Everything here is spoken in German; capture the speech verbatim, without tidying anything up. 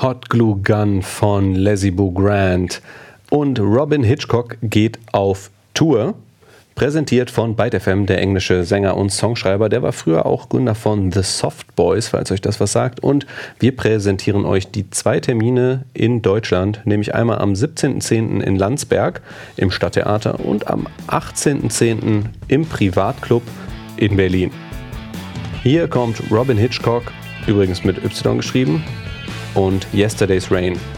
Hot Glue Gun von Leslie Boo Grant und Robyn Hitchcock geht auf Tour. Präsentiert von Byte F M, der englische Sänger und Songschreiber. Der war früher auch Gründer von The Soft Boys, falls euch das was sagt. Und wir präsentieren euch die zwei Termine in Deutschland, nämlich einmal am siebzehnten zehnten in Landsberg im Stadttheater und am achtzehnten zehnten im Privatclub in Berlin. Hier kommt Robyn Hitchcock, übrigens mit Y geschrieben, und Yesterday's Rain.